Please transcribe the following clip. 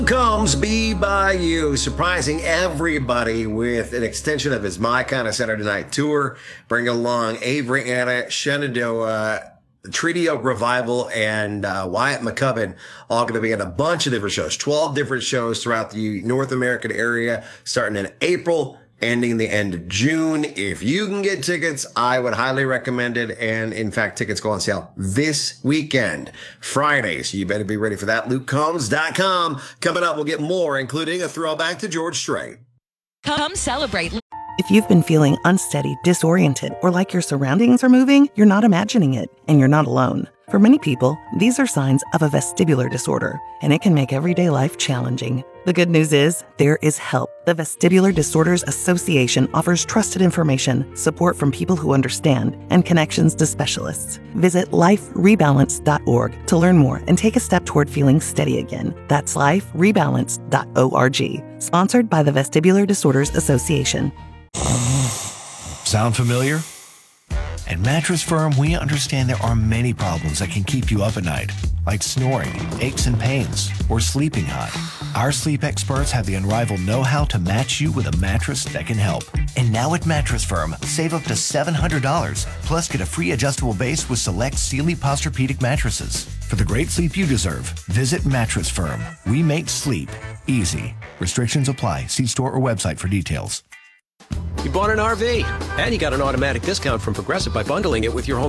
Comes Be By You, surprising everybody with an extension of his My Kind of Saturday Night tour, bringing along Avery Anna, Shenandoah, Treaty Oak Revival, and Wyatt McCubbin, all going to be in a bunch of different shows, 12 different shows throughout the North American area, starting in April, ending the end of June. If you can get tickets, I would highly recommend it. And in fact, tickets go on sale this weekend, Friday. So you better be ready for that. LukeCombs.com. Coming up, we'll get more, including a throwback to George Strait. Come celebrate. If you've been feeling unsteady, disoriented, or like your surroundings are moving, you're not imagining it, and you're not alone. For many people, these are signs of a vestibular disorder, and it can make everyday life challenging. The good news is, there is help. The Vestibular Disorders Association offers trusted information, support from people who understand, and connections to specialists. Visit liferebalance.org to learn more and take a step toward feeling steady again. That's liferebalance.org. Sponsored by the Vestibular Disorders Association. Sound familiar? At Mattress Firm, we understand there are many problems that can keep you up at night, like snoring, aches and pains, or sleeping hot. Our sleep experts have the unrivaled know-how to match you with a mattress that can help. And now at Mattress Firm, save up to $700, plus get a free adjustable base with select Sealy Posturepedic mattresses. For the great sleep you deserve, visit Mattress Firm. We make sleep easy. Restrictions apply. See store or website for details. You bought an RV, and you got an automatic discount from Progressive by bundling it with your home